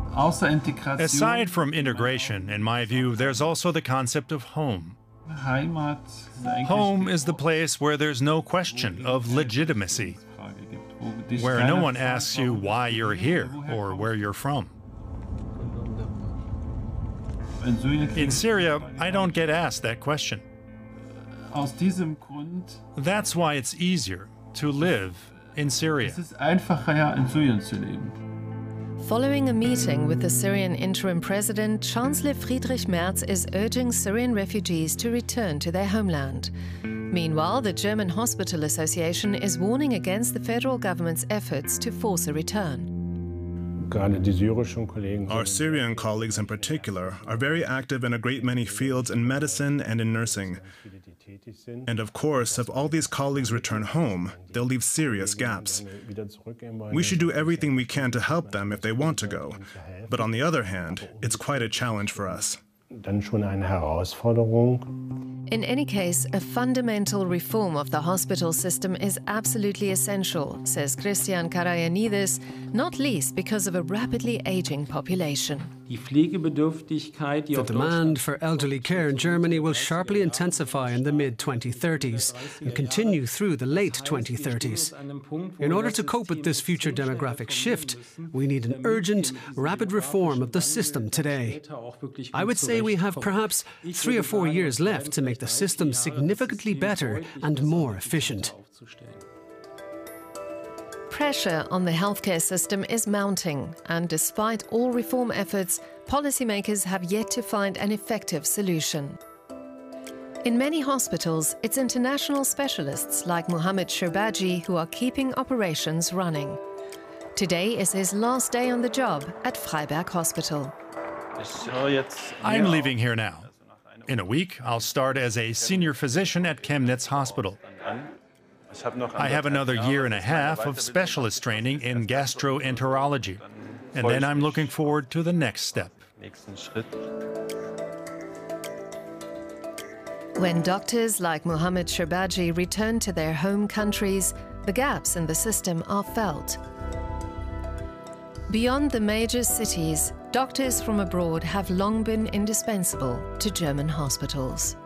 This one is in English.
Aside from integration, in my view, there's also the concept of home. Home is the place where there's no question of legitimacy, where no one asks you why you're here or where you're from. In Syria, I don't get asked that question. That's why it's easier to live in Syria. Following a meeting with the Syrian interim president, Chancellor Friedrich Merz is urging Syrian refugees to return to their homeland. Meanwhile, the German Hospital Association is warning against the federal government's efforts to force a return. Our Syrian colleagues in particular are very active in a great many fields in medicine and in nursing. And of course, if all these colleagues return home, they'll leave serious gaps. We should do everything we can to help them if they want to go. But on the other hand, it's quite a challenge for us. In any case, a fundamental reform of the hospital system is absolutely essential, says Christian Karayanidis, not least because of a rapidly aging population. The demand for elderly care in Germany will sharply intensify in the mid-2030s and continue through the late 2030s. In order to cope with this future demographic shift, we need an urgent, rapid reform of the system today. I would say we have perhaps 3 or 4 years left to make the system significantly better and more efficient. Pressure on the healthcare system is mounting, and despite all reform efforts, policymakers have yet to find an effective solution. In many hospitals, it's international specialists like Mohammed Sherbaji who are keeping operations running. Today is his last day on the job at Freiberg Hospital. I'm leaving here now. In a week, I'll start as a senior physician at Chemnitz Hospital. I have another year and a half of specialist training in gastroenterology, and then I'm looking forward to the next step. When doctors like Mohammed Sherbaji return to their home countries, the gaps in the system are felt. Beyond the major cities, doctors from abroad have long been indispensable to German hospitals.